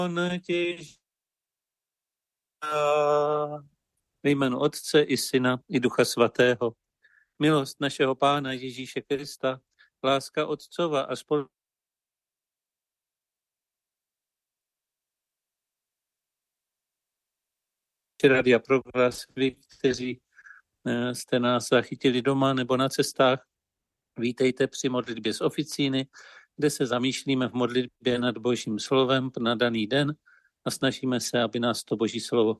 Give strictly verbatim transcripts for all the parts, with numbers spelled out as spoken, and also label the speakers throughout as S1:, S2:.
S1: těží ve jménu Otce i Syna i Ducha Svatého. Milost našeho Pána Ježíše Krista, láska Otcova a spolu Radia Proglas, vy, kteří jste nás zachytili doma nebo na cestách, vítejte při modlitbě z oficíny, kde se zamýšlíme v modlitbě nad Božím slovem na daný den a snažíme se, aby nás to Boží slovo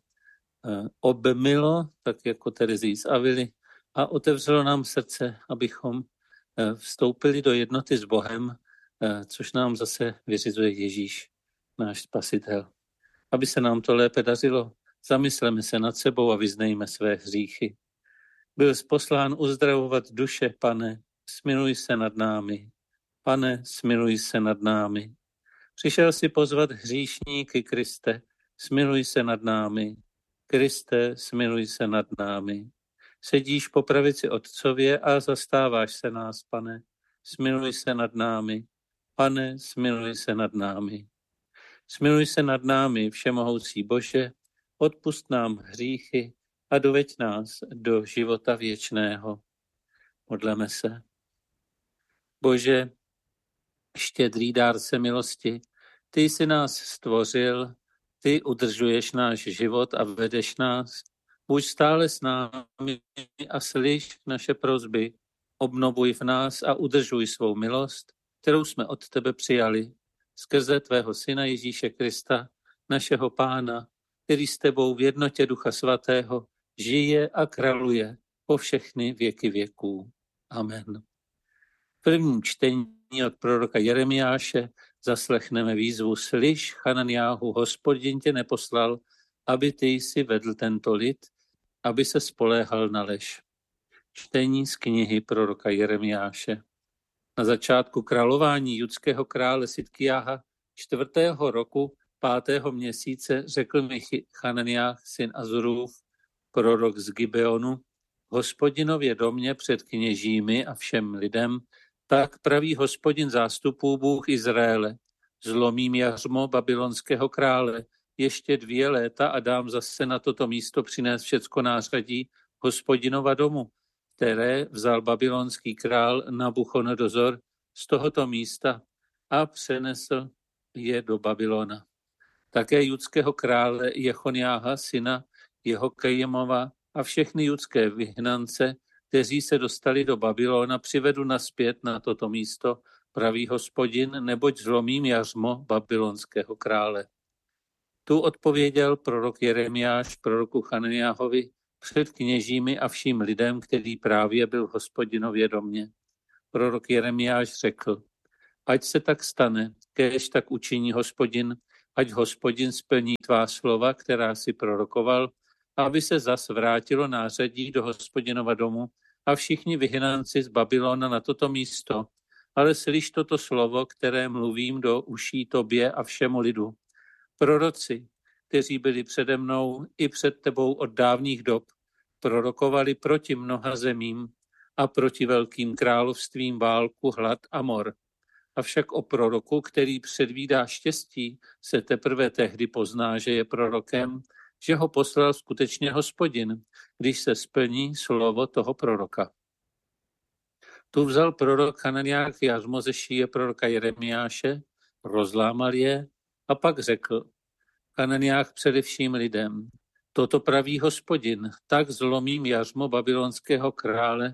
S1: obmilo, tak jako Terezii z Avily, a otevřelo nám srdce, abychom vstoupili do jednoty s Bohem, což nám zase vyřizuje Ježíš, náš Spasitel. Aby se nám to lépe dařilo, zamysleme se nad sebou a vyznejme své hříchy. Byl jsi poslán uzdravovat duše, Pane, smiluj se nad námi. Pane, smiluj se nad námi. Přišel si pozvat hříšníky, Kriste, smiluj se nad námi. Kriste, smiluj se nad námi. Sedíš po pravici Otcově a zastáváš se nás, Pane, smiluj se nad námi. Pane, smiluj se nad námi. Smiluj se nad námi, všemohoucí Bože, odpusť nám hříchy a doveď nás do života věčného. Modleme se. Bože, štědrý dárce milosti, ty jsi nás stvořil, ty udržuješ náš život a vedeš nás. Buď stále s námi a slyš naše prosby. Obnovuj v nás a udržuj svou milost, kterou jsme od tebe přijali. Skrze tvého Syna Ježíše Krista, našeho Pána, který s tebou v jednotě Ducha Svatého žije a králuje po všechny věky věků. Amen. V prvním čtení od proroka Jeremiáše zaslechneme výzvu: Slyš, Hananiáhu, Hospodin tě neposlal, aby ty jsi vedl tento lid, aby se spoléhal na lež. Čtení z knihy proroka Jeremiáše. Na začátku králování judského krále Sidkiáha čtvrtého roku pátého měsíce řekl mi Hananiáh, syn Azurův, prorok z Gibeonu: Hospodinově domě před kněžími a všem lidem, tak praví Hospodin zástupů, Bůh Izraele: zlomím jařmo babylonského krále ještě dvě léta a dám zase na toto místo přinést všecko nářadí Hospodinova domu, které vzal babylonský král Nabuchodonozor z tohoto místa a přenesl je do Babylona. Také judského krále Jechoniáha, syna Jehokejemova, a všechny judské vyhnance, kteří se dostali do Babylona, přivedu naspět na toto místo, pravý Hospodin, neboť zlomím jařmo babylonského krále. Tu odpověděl prorok Jeremiáš proroku Hananiáhovi před kněžími a vším lidem, který právě byl v Hospodinově domě. Prorok Jeremiáš řekl: ať se tak stane, kéž tak učiní Hospodin, ať Hospodin splní tvá slova, která si prorokoval, aby se zas vrátilo nářadí do Hospodinova domu a všichni vyhnanci z Babylona na toto místo. Ale slyš toto slovo, které mluvím do uší tobě a všemu lidu. Proroci, kteří byli přede mnou i před tebou od dávných dob, prorokovali proti mnoha zemím a proti velkým královstvím válku, hlad a mor. Avšak o proroku, který předvídá štěstí, se teprve tehdy pozná, že je prorokem, že ho poslal skutečně Hospodin, když se splní slovo toho proroka. Tu vzal prorok Hananiáh jařmo ze šíje proroka Jeremiáše, rozlámal je a pak řekl Hananiáh především lidem: toto praví Hospodin, tak zlomím jařmo babylonského krále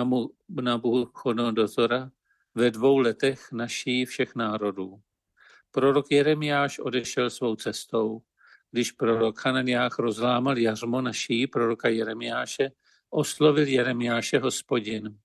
S1: Nabuchodonozora ve dvou letech naší všech národů. Prorok Jeremiáš odešel svou cestou. Když prorok Hananiáh rozlámal jařmo na šíji proroka Jeremiáše, oslovil Jeremiáše Hospodin: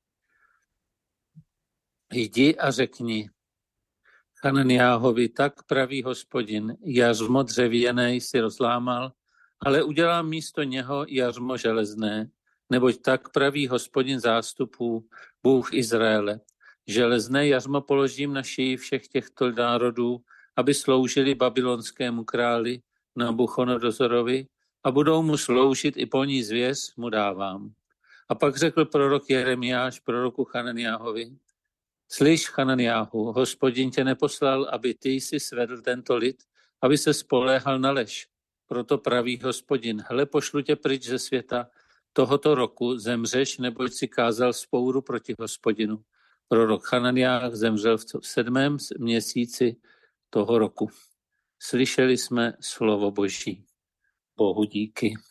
S1: jdi a řekni Hananiáhovi, tak praví Hospodin, jařmo dřevěné jsi rozlámal, ale udělám místo něho jařmo železné, neboť tak praví Hospodin zástupů, Bůh Izraele. Železné jařmo položím na šíji všech těchto národů, aby sloužili babylonskému králi Nabuchodonozorovi a budou mu sloužit i polní zvěř mu dávám. A pak řekl prorok Jeremiáš proroku Hananiáhovi: slyš, Hananiáhu, Hospodin tě neposlal, aby ty jsi svedl tento lid, aby se spoléhal na lež. Proto praví Hospodin, hle, pošlu tě pryč ze světa, tohoto roku zemřeš, neboť si kázal vzpouru proti Hospodinu. Prorok Hananiáš zemřel v sedmém měsíci toho roku. Slyšeli jsme slovo Boží. Bohu díky.